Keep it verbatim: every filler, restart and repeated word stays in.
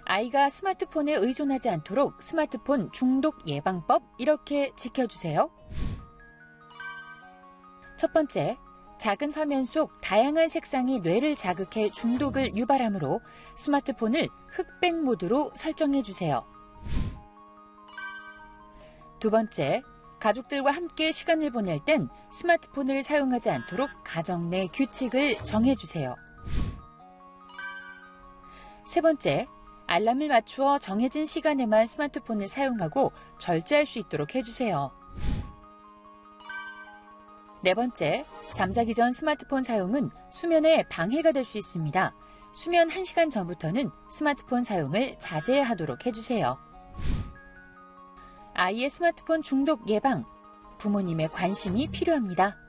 아이가 스마트폰에 의존하지 않도록 스마트폰 중독 예방법 이렇게 지켜주세요. 첫 번째, 작은 화면 속 다양한 색상이 뇌를 자극해 중독을 유발하므로 스마트폰을 흑백 모드로 설정해 주세요. 두 번째, 가족들과 함께 시간을 보낼 땐 스마트폰을 사용하지 않도록 가정 내 규칙을 정해주세요. 세 번째, 알람을 맞추어 정해진 시간에만 스마트폰을 사용하고 절제할 수 있도록 해주세요. 네 번째, 잠자기 전 스마트폰 사용은 수면에 방해가 될 수 있습니다. 수면 한 시간 전부터는 스마트폰 사용을 자제하도록 해주세요. 아이의 스마트폰 중독 예방, 부모님의 관심이 필요합니다.